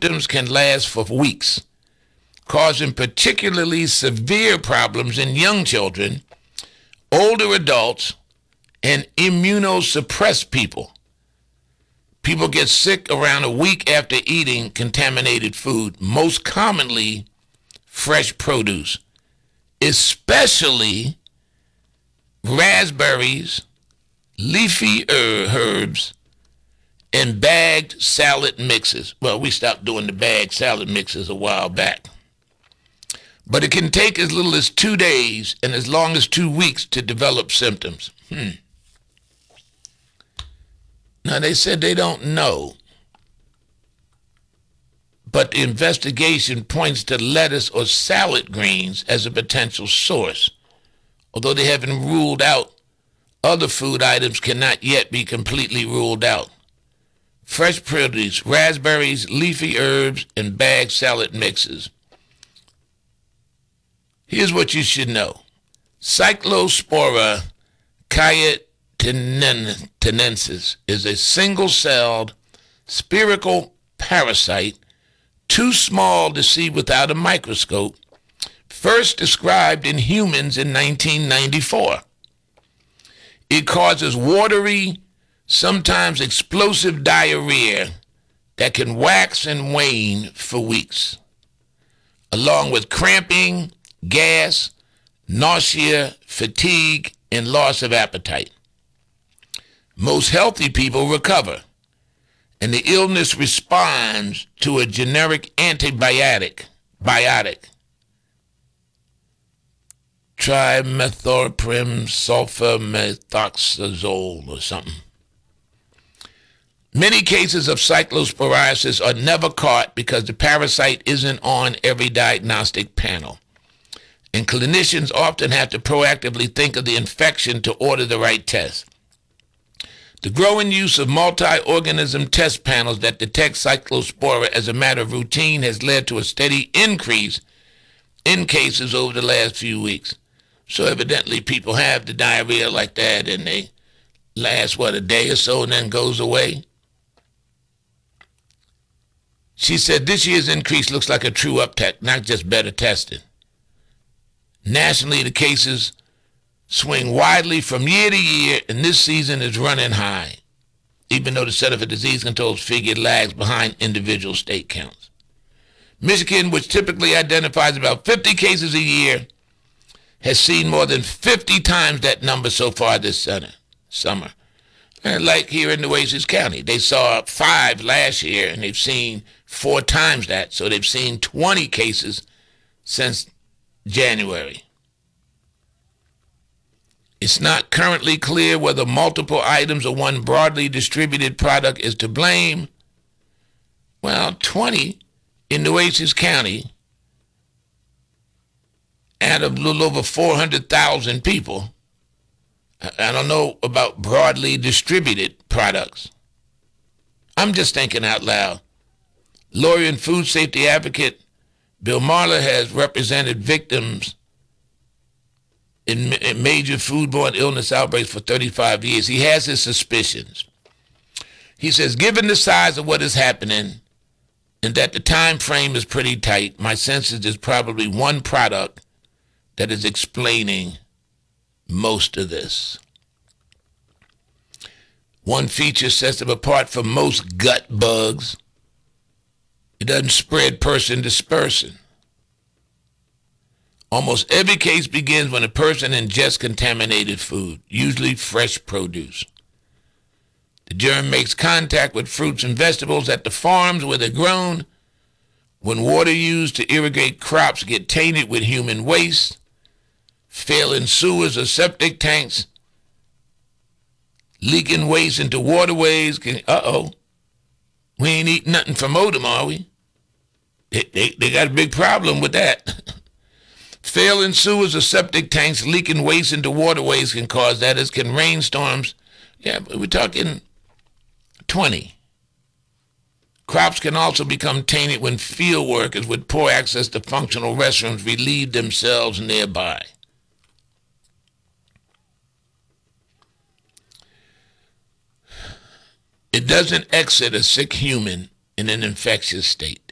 symptoms can last for weeks, causing particularly severe problems in young children, older adults, and immunosuppressed people. People get sick around a week after eating contaminated food, most commonly fresh produce, especially raspberries, leafy herbs, and bagged salad mixes. Well, we stopped doing the bagged salad mixes a while back. But it can take as little as 2 days and as long as 2 weeks to develop symptoms. Now, they said they don't know, but the investigation points to lettuce or salad greens as a potential source, although they haven't ruled out. Other food items cannot yet be completely ruled out. Fresh produce, raspberries, leafy herbs, and bagged salad mixes. Here's what you should know. Cyclospora cayetanensis is a single-celled spherical parasite, too small to see without a microscope, first described in humans in 1994. It causes watery, sometimes explosive diarrhea that can wax and wane for weeks, along with cramping, gas, nausea, fatigue, and loss of appetite. Most healthy people recover, and the illness responds to a generic antibiotic, trimethoprim sulfamethoxazole or something. Many cases of cyclosporiasis are never caught because the parasite isn't on every diagnostic panel, and clinicians often have to proactively think of the infection to order the right test. The growing use of multi-organism test panels that detect cyclospora as a matter of routine has led to a steady increase in cases over the last few weeks. So evidently people have the diarrhea like that and they last, a day or so and then goes away. She said this year's increase looks like a true uptick, not just better testing. Nationally, the cases swing widely from year to year, and this season is running high, even though the Center for Disease Control's figure lags behind individual state counts. Michigan, which typically identifies about 50 cases a year, has seen more than 50 times that number so far this summer. And like here in Nueces County, they saw 5 last year, and they've seen 4 times that, so they've seen 20 cases since January. It's not currently clear whether multiple items or one broadly distributed product is to blame. Well, 20 in Nueces County out of a little over 400,000 people. I don't know about broadly distributed products. I'm just thinking out loud. Lawyer and food safety advocate Bill Marler has represented victims in major foodborne illness outbreaks for 35 years. He has his suspicions. He says, given the size of what is happening and that the time frame is pretty tight, my sense is there's probably one product that is explaining most of this. One feature sets them apart from most gut bugs. It doesn't spread person to person. Almost every case begins when a person ingests contaminated food, usually fresh produce. The germ makes contact with fruits and vegetables at the farms where they're grown. When water used to irrigate crops get tainted with human waste, failing sewers or septic tanks, leaking waste into waterways, we ain't eating nothing from Odom, are we? They got a big problem with that. Failing sewers or septic tanks leaking waste into waterways can cause that, as can rainstorms. Yeah, but we're talking 20. Crops can also become tainted when field workers with poor access to functional restrooms relieve themselves nearby. It doesn't exit a sick human in an infectious state.